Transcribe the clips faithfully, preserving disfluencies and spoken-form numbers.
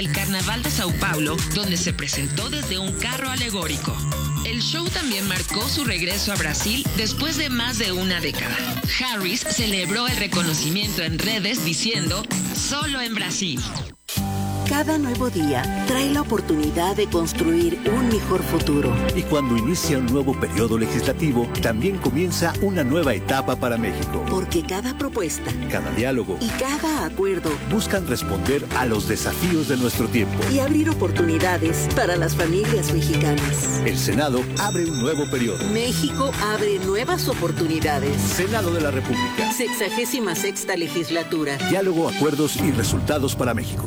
el Carnaval de Sao Paulo, donde se presentó desde un carro alegórico. El show también marcó su regreso a Brasil después de más de una década. Harris celebró el reconocimiento en redes diciendo, solo en Brasil. Cada nuevo día trae la oportunidad de construir un mejor futuro. Y cuando inicia un nuevo periodo legislativo, también comienza una nueva etapa para México. Porque cada propuesta, cada diálogo y cada acuerdo buscan responder a los desafíos de nuestro tiempo y abrir oportunidades para las familias mexicanas. El Senado abre un nuevo periodo. México abre nuevas oportunidades. Senado de la República. Sexagésima sexta legislatura. Diálogo, acuerdos y resultados para México.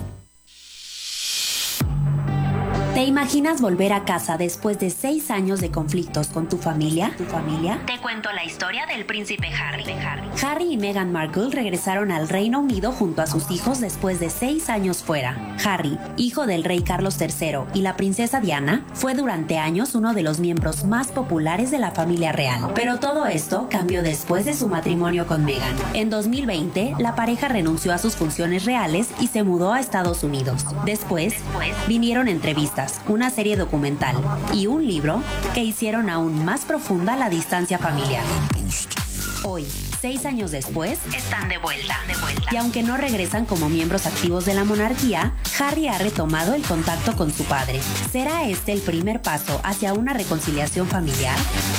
¿Te imaginas volver a casa después de seis años de conflictos con tu familia? ¿Tu familia? Te cuento la historia del príncipe Harry. Harry. Harry y Meghan Markle regresaron al Reino Unido junto a sus hijos después de seis años fuera. Harry, hijo del rey Carlos tercero y la princesa Diana, fue durante años uno de los miembros más populares de la familia real. Pero todo esto cambió después de su matrimonio con Meghan. En dos mil veinte, la pareja renunció a sus funciones reales y se mudó a Estados Unidos. Después, después vinieron entrevistas, una serie documental y un libro que hicieron aún más profunda la distancia familiar. Hoy, seis años después, están de vuelta, de vuelta. Y aunque no regresan como miembros activos de la monarquía, Harry ha retomado el contacto con su padre. ¿Será este el primer paso hacia una reconciliación familiar?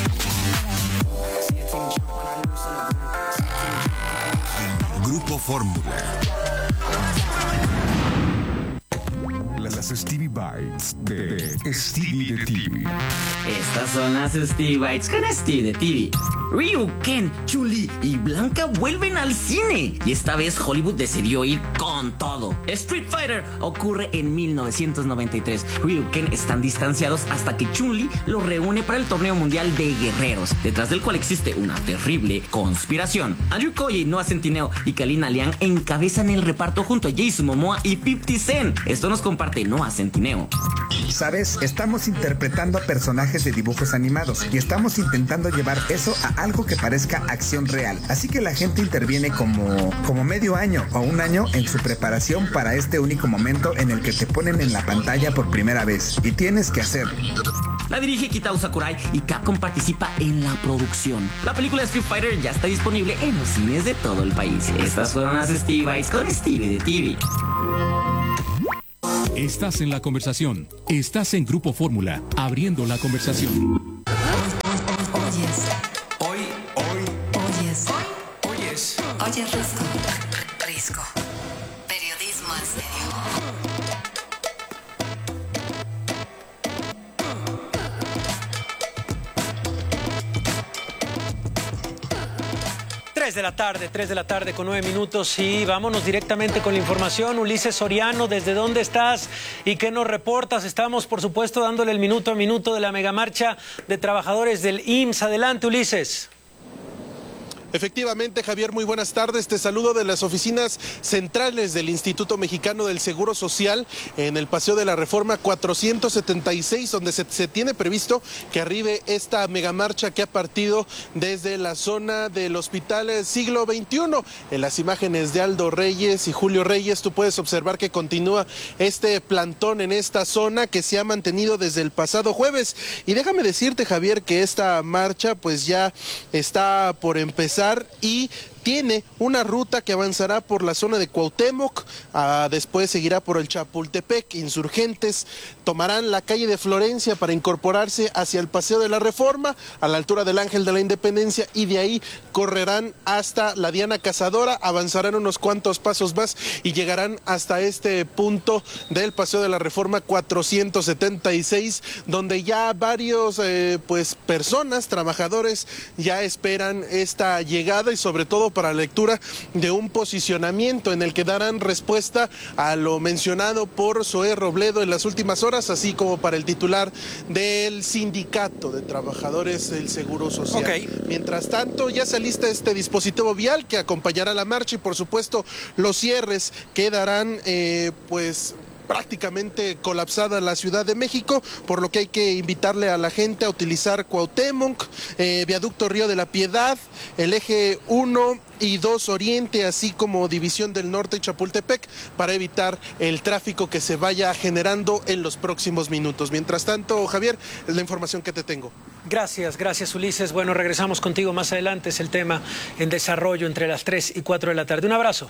Grupo Fórmula. Las Stevie Bites de Stevie de T V. Estas son las Stevie Bites con Stevie de T V. Ryu, Ken, Chun-Li y Blanca vuelven al cine. Y esta vez Hollywood decidió ir con todo. Street Fighter ocurre en mil novecientos noventa y tres. Ryu y Ken están distanciados hasta que Chun-Li los reúne para el torneo mundial de guerreros, detrás del cual existe una terrible conspiración. Andrew Koji, Noah Centineo y Kalina Liang encabezan el reparto junto a Jason Momoa y fifty Cent. Esto nos comparte Noah Centineo. ¿Sabes? Estamos interpretando a personajes de dibujos animados y estamos intentando llevar eso a algo que parezca acción real. Así que la gente interviene como, como medio año o un año en su preparación para este único momento en el que te ponen en la pantalla por primera vez. Y tienes que hacerlo. La dirige Kitao Sakurai y Capcom participa en la producción. La película Street Fighter ya está disponible en los cines de todo el país. Estas fueron las Stevie Bites con Stevie de T V. Estás en la conversación. Estás en Grupo Fórmula, abriendo la conversación. Oyes. Hoy, hoy. Oyes. Hoy. Oyes. Oyes Risco. Risco. Periodismo en serio. tres de la tarde, tres de la tarde con nueve minutos y vámonos directamente con la información. Ulises Soriano, ¿desde dónde estás y qué nos reportas? Estamos, por supuesto, dándole el minuto a minuto de la megamarcha de trabajadores del I M S S. Adelante, Ulises. Efectivamente, Javier, muy buenas tardes. Te saludo de las oficinas centrales del Instituto Mexicano del Seguro Social en el Paseo de la Reforma cuatrocientos setenta y seis, donde se, se tiene previsto que arribe esta megamarcha que ha partido desde la zona del Hospital Siglo veintiuno. En las imágenes de Aldo Reyes y Julio Reyes, tú puedes observar que continúa este plantón en esta zona que se ha mantenido desde el pasado jueves. Y déjame decirte, Javier, que esta marcha pues ya está por empezar y tiene una ruta que avanzará por la zona de Cuauhtémoc, ah, después seguirá por el Chapultepec, Insurgentes, tomarán la calle de Florencia para incorporarse hacia el Paseo de la Reforma, a la altura del Ángel de la Independencia, y de ahí correrán hasta la Diana Cazadora, avanzarán unos cuantos pasos más y llegarán hasta este punto del Paseo de la Reforma cuatrocientos setenta y seis, donde ya varios eh, pues personas, trabajadores, ya esperan esta llegada y sobre todo para la lectura de un posicionamiento en el que darán respuesta a lo mencionado por Zoé Robledo en las últimas horas, así como para el titular del Sindicato de Trabajadores del Seguro Social. Okay. Mientras tanto, ya se alista este dispositivo vial que acompañará la marcha y por supuesto los cierres que darán eh, pues prácticamente colapsada la Ciudad de México, por lo que hay que invitarle a la gente a utilizar Cuauhtémoc, eh, Viaducto Río de la Piedad, el eje uno y dos Oriente, así como División del Norte y Chapultepec, para evitar el tráfico que se vaya generando en los próximos minutos. Mientras tanto, Javier, es la información que te tengo. Gracias, gracias Ulises. Bueno, regresamos contigo más adelante, es el tema en desarrollo entre las tres y cuatro de la tarde. Un abrazo.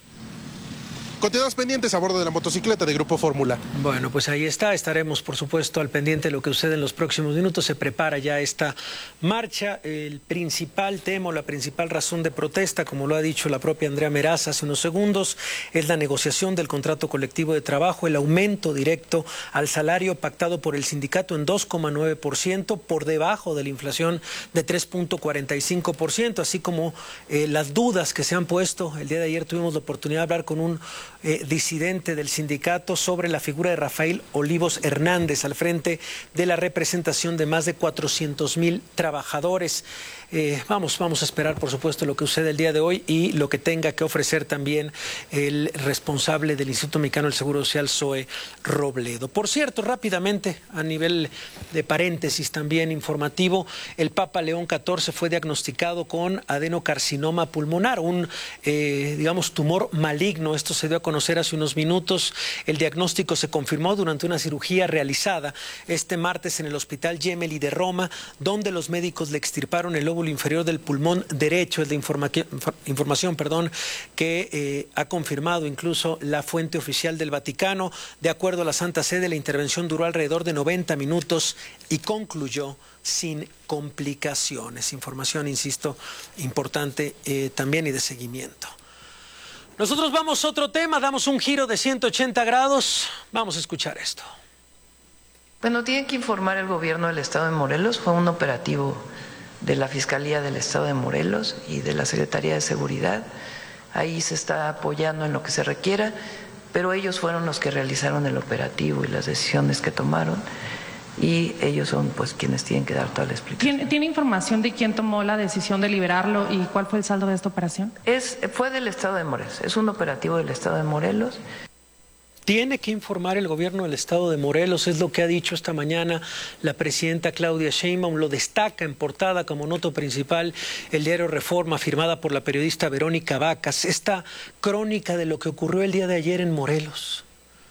Continuamos pendientes a bordo de la motocicleta de Grupo Fórmula. Bueno, pues ahí está. Estaremos, por supuesto, al pendiente de lo que sucede en los próximos minutos. Se prepara ya esta marcha. El principal tema o la principal razón de protesta, como lo ha dicho la propia Andrea Meraz hace unos segundos, es la negociación del contrato colectivo de trabajo, el aumento directo al salario pactado por el sindicato en dos coma nueve por ciento, por debajo de la inflación de tres punto cuarenta y cinco por ciento, así como eh, las dudas que se han puesto. El día de ayer tuvimos la oportunidad de hablar con un Eh, disidente del sindicato sobre la figura de Rafael Olivos Hernández al frente de la representación de más de cuatrocientos mil trabajadores. Eh, vamos, vamos a esperar, por supuesto, lo que sucede el día de hoy y lo que tenga que ofrecer también el responsable del Instituto Mexicano del Seguro Social, Zoe Robledo. Por cierto, rápidamente, a nivel de paréntesis también informativo, el Papa León catorce fue diagnosticado con adenocarcinoma pulmonar, un, eh, digamos, tumor maligno. Esto se dio a conocer hace unos minutos. El diagnóstico se confirmó durante una cirugía realizada este martes en el Hospital Gemelli de Roma, donde los médicos le extirparon el lóbulo inferior del pulmón derecho. Es de informa información perdón, que eh, ha confirmado incluso la fuente oficial del Vaticano. De acuerdo a la Santa Sede, la intervención duró alrededor de noventa minutos y concluyó sin complicaciones. Información, insisto, importante eh, también y de seguimiento. Nosotros vamos a otro tema, damos un giro de ciento ochenta grados. Vamos a escuchar esto. Bueno, tiene que informar el gobierno del Estado de Morelos. Fue un operativo de la Fiscalía del Estado de Morelos y de la Secretaría de Seguridad. Ahí se está apoyando en lo que se requiera, pero ellos fueron los que realizaron el operativo y las decisiones que tomaron. Y ellos son pues quienes tienen que dar toda la explicación. ¿Tiene, ¿Tiene información de quién tomó la decisión de liberarlo y cuál fue el saldo de esta operación? Es, fue del Estado de Morelos, es un operativo del Estado de Morelos. Tiene que informar el gobierno del Estado de Morelos, es lo que ha dicho esta mañana la presidenta Claudia Sheinbaum. Lo destaca en portada como nota principal el diario Reforma, firmada por la periodista Verónica Vacas. Esta crónica de lo que ocurrió el día de ayer en Morelos.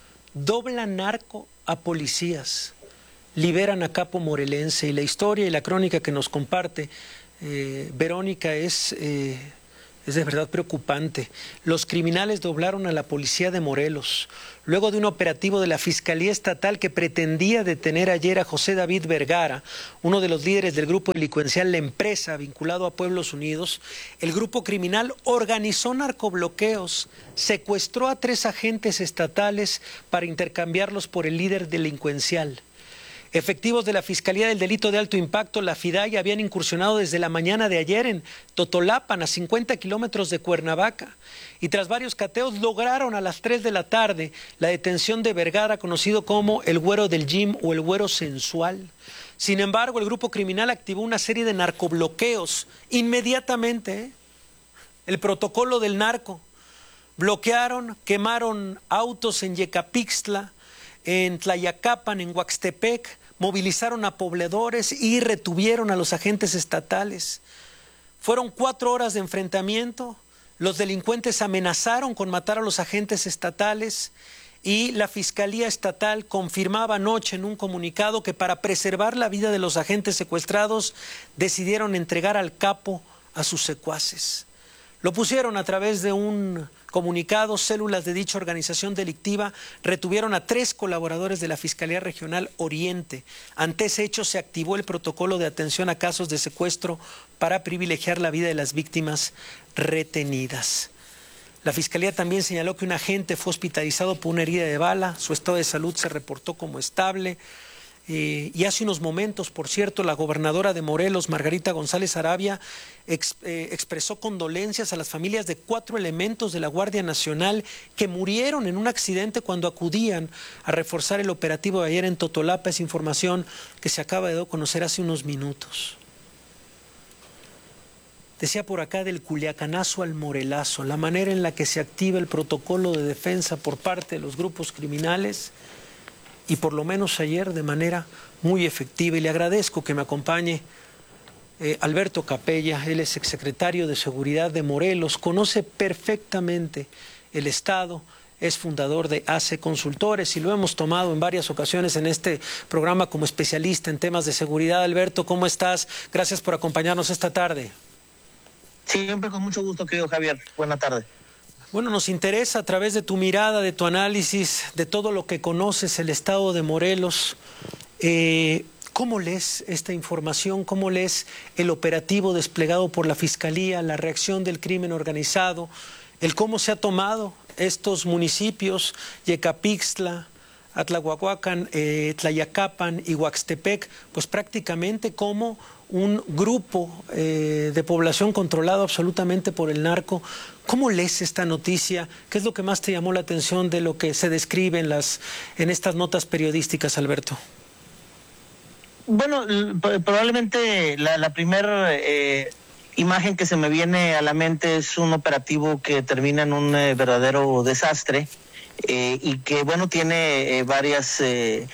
Dobla narco a policías. Liberan a capo morelense, y la historia y la crónica que nos comparte eh, Verónica es, eh, es de verdad preocupante. Los criminales doblaron a la policía de Morelos luego de un operativo de la Fiscalía Estatal que pretendía detener ayer a José David Vergara, uno de los líderes del grupo delincuencial La Empresa, vinculado a Pueblos Unidos. El grupo criminal organizó narcobloqueos, secuestró a tres agentes estatales para intercambiarlos por el líder delincuencial. Efectivos de la Fiscalía del Delito de Alto Impacto, la FIDAI, habían incursionado desde la mañana de ayer en Totolapan, a cincuenta kilómetros de Cuernavaca, y tras varios cateos lograron a las tres de la tarde la detención de Vergara, conocido como el güero del gym o el güero sensual. Sin embargo, el grupo criminal activó una serie de narcobloqueos inmediatamente, ¿eh? El protocolo del narco. Bloquearon, quemaron autos en Yecapixtla, en Tlayacapan, en Huaxtepec, movilizaron a pobladores y retuvieron a los agentes estatales. Fueron cuatro horas de enfrentamiento, los delincuentes amenazaron con matar a los agentes estatales y la Fiscalía Estatal confirmaba anoche en un comunicado que para preservar la vida de los agentes secuestrados decidieron entregar al capo a sus secuaces. Lo pusieron a través de un comunicado. Células de dicha organización delictiva retuvieron a tres colaboradores de la Fiscalía Regional Oriente. Ante ese hecho se activó el protocolo de atención a casos de secuestro para privilegiar la vida de las víctimas retenidas. La Fiscalía también señaló que un agente fue hospitalizado por una herida de bala. Su estado de salud se reportó como estable. Eh, y hace unos momentos, por cierto, la gobernadora de Morelos, Margarita González Arabia, ex, eh, expresó condolencias a las familias de cuatro elementos de la Guardia Nacional que murieron en un accidente cuando acudían a reforzar el operativo de ayer en Totolapa. Es información que se acaba de conocer hace unos minutos. Decía por acá del culiacanazo al morelazo, la manera en la que se activa el protocolo de defensa por parte de los grupos criminales y por lo menos ayer de manera muy efectiva. Y le agradezco que me acompañe eh, Alberto Capella, él es exsecretario de Seguridad de Morelos, conoce perfectamente el Estado, es fundador de A C E Consultores y lo hemos tomado en varias ocasiones en este programa como especialista en temas de seguridad. Alberto, ¿cómo estás? Gracias por acompañarnos esta tarde. Siempre con mucho gusto, querido Javier. Buena tarde. Bueno, nos interesa a través de tu mirada, de tu análisis, de todo lo que conoces el Estado de Morelos, eh, ¿cómo lees esta información? ¿Cómo lees el operativo desplegado por la Fiscalía, la reacción del crimen organizado, el cómo se ha tomado estos municipios, Yecapixtla, Atlahuahuacan, eh, Tlayacapan y Huaxtepec, pues prácticamente como un grupo eh, de población controlado absolutamente por el narco? ¿Cómo lees esta noticia? ¿Qué es lo que más te llamó la atención de lo que se describe en, las, en estas notas periodísticas, Alberto? Bueno, probablemente la, la primera eh, imagen que se me viene a la mente es un operativo que termina en un eh, verdadero desastre. Eh, y que bueno tiene eh, varias eh,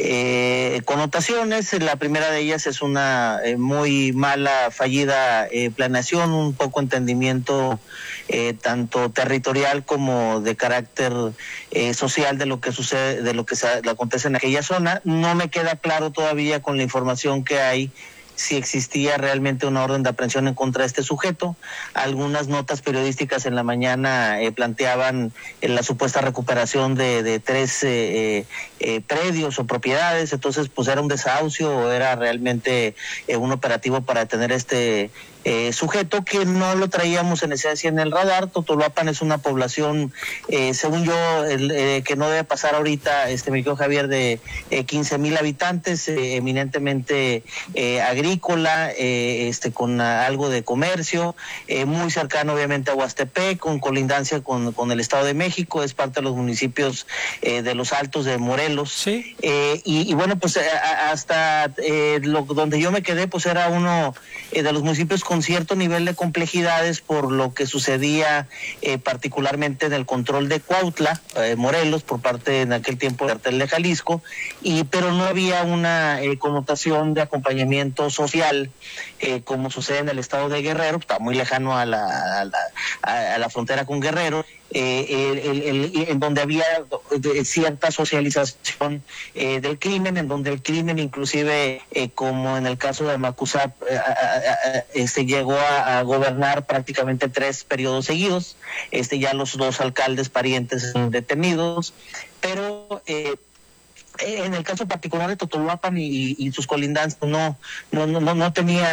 eh, connotaciones. La primera de ellas es una eh, muy mala, fallida eh, planeación, un poco entendimiento eh, tanto territorial como de carácter eh, social de lo que sucede, de lo que se, acontece en aquella zona. No me queda claro todavía con la información que hay si existía realmente una orden de aprehensión en contra de este sujeto. Algunas notas periodísticas en la mañana eh, planteaban eh, la supuesta recuperación de, de tres eh, eh, predios o propiedades, entonces pues era un desahucio o era realmente eh, un operativo para detener este eh, sujeto que no lo traíamos en esencia en el radar. Totolapan es una población, eh, según yo, el, eh, que no debe pasar ahorita, este mi querido Javier, de eh, quince mil habitantes, eh, eminentemente eh, agrícola, eh, este con uh, algo de comercio, eh, muy cercano obviamente a Huastepec, con colindancia con, con el Estado de México, es parte de los municipios eh, de los Altos de Morelos. Sí. Eh, y, y bueno, pues eh, hasta eh, lo, donde yo me quedé, pues era uno eh, de los municipios con cierto nivel de complejidades por lo que sucedía eh, particularmente en el control de Cuautla, eh, Morelos, por parte en aquel tiempo del cartel de Jalisco, y pero no había una eh, connotación de acompañamiento social eh, como sucede en el estado de Guerrero, está muy lejano a la, a la, a la frontera con Guerrero. Eh, el, el, el, en donde había cierta socialización eh, del crimen, en donde el crimen inclusive eh, como en el caso de Macusap eh, eh, se llegó a, a gobernar prácticamente tres periodos seguidos. Este ya los dos alcaldes parientes son detenidos, pero eh, en el caso particular de Totolapan y, y sus colindantes no no no no tenía